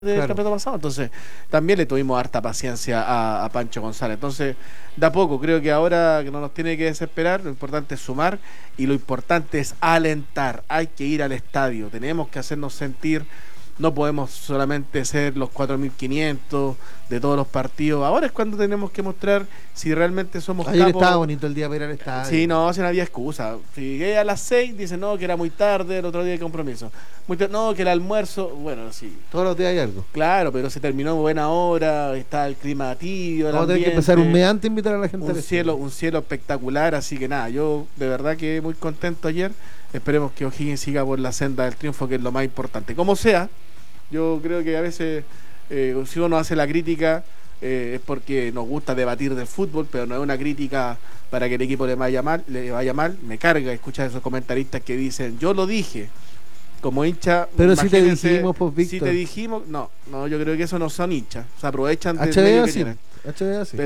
del Claro. campeonato pasado, entonces también le tuvimos harta paciencia a Pancho González. Entonces, de a poco, creo que ahora que no nos tiene que desesperar, lo importante es sumar y lo importante es alentar. Hay que ir al estadio, tenemos que hacernos sentir, no podemos solamente ser los 4.500 de todos los partidos. Ahora es cuando tenemos que mostrar si realmente somos Ayer capos. estaba bonito el día para ir al estadio. Sí, no, si no había excusa. Si llegué a las 6, dicen no, que era muy tarde, el otro día de compromiso. No, que el almuerzo, bueno, sí. Todos los días hay algo. Claro, pero se terminó buena hora, está el clima tibio, el Vamos a tener que ambiente, empezar un mes antes a invitar a la gente al estadio. un cielo espectacular, así que nada, yo de verdad que muy contento ayer. Esperemos que O'Higgins siga por la senda del triunfo, que es lo más importante. Como sea, yo creo que a veces si uno hace la crítica es porque nos gusta debatir del fútbol, pero no es una crítica para que el equipo le vaya mal. Me carga escuchar a esos comentaristas que dicen, yo lo dije. Como hincha, pero si te imagínense, dijimos, pues, Víctor. si te dijimos, no, yo creo que eso no son hinchas, se aprovechan del HB medio que así. tienen. HB así.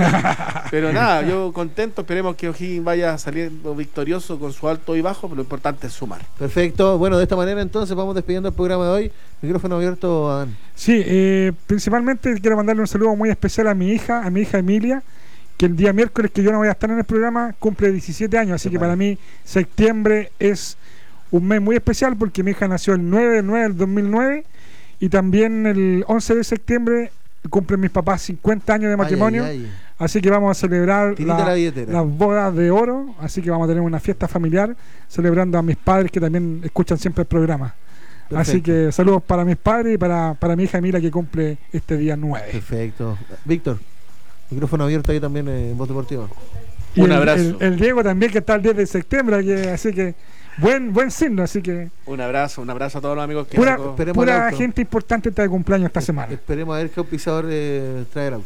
Pero nada, yo contento, esperemos que O'Higgins vaya saliendo victorioso con su alto y bajo, pero lo importante es sumar. Perfecto, bueno, de esta manera entonces vamos despidiendo el programa de hoy. Micrófono abierto, Adán. Sí, principalmente quiero mandarle un saludo muy especial a mi hija Emilia, que el día miércoles que yo no voy a estar en el programa cumple 17 años, así que para mí septiembre es un mes muy especial porque mi hija nació el 9 del 2009 y también el 11 de septiembre cumplen mis papás 50 años de matrimonio, así que vamos a celebrar las bodas de oro, así que vamos a tener una fiesta familiar celebrando a mis padres que también escuchan siempre el programa. Perfecto. Así que saludos para mis padres y para mi hija Emilia que cumple este día 9. Perfecto. Víctor, micrófono abierto ahí también en Voz Deportiva. Y un abrazo. El Diego también que está el 10 de septiembre, así que buen signo, así que un abrazo a todos los amigos que pura gente importante está de cumpleaños esta semana. Esperemos a ver qué auspiciador trae el auto.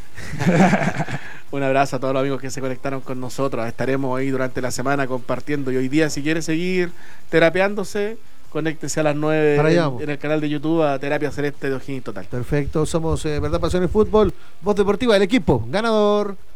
Un abrazo a todos los amigos que se conectaron con nosotros. Estaremos ahí durante la semana compartiendo, y hoy día si quiere seguir terapeándose, conéctese a las 9 en el canal de YouTube a Terapia Celeste de O'Higgins Total. Perfecto, somos Verdad, Pasión y Fútbol, Voz Deportiva, el equipo ganador.